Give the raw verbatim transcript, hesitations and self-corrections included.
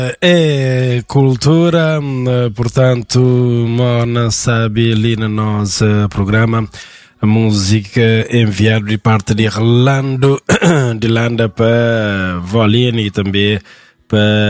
É cultura, portanto, Mona sabe ali no nosso programa a música enviada de parte de Orlando, de Landa para Volini e também para